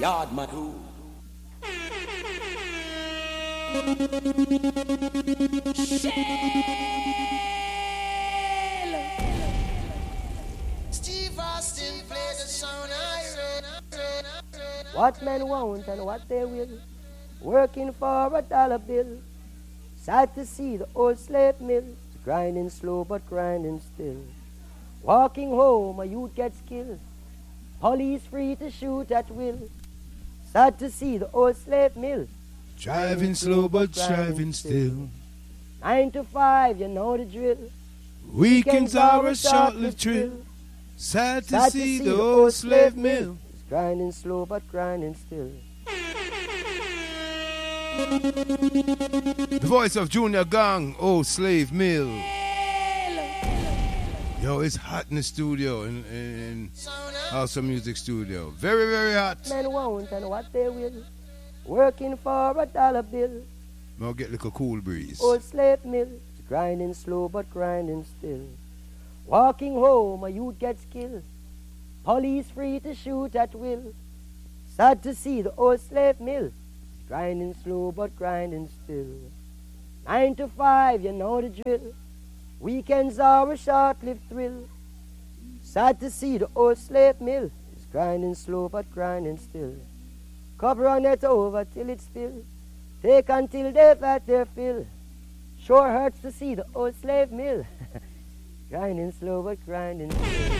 yard man who. Steve Austin played the song I wrote. What men want and what they will, working for $1 bill. Sad to see the old slave mill, grinding slow but grinding still. Walking home, a youth gets killed. Police free to shoot at will. Sad to see the old slave mill, driving slow but driving still. 9 to 5, you know the drill. Weekends are a short-lived thrill. Sad to see the old slave mill, grinding slow but grinding still. The voice of Junior Gang, Old Slave Mill. Yo, it's hot in the studio, in House of Music studio. Very, very hot. Men won't and what they will, working for $1 bill. Now get like a cool breeze. Old slave mill, grinding slow but grinding still. Walking home, a youth gets killed. Police free to shoot at will. Sad to see the old slave mill, grinding slow but grinding still. 9 to 5, you know the drill. Weekends are a short-lived thrill. Sad to see the old slave mill is grinding slow but grinding still. Cover on it over till it's still. Take until they've had their fill. Sure hurts to see the old slave mill grinding slow but grinding still.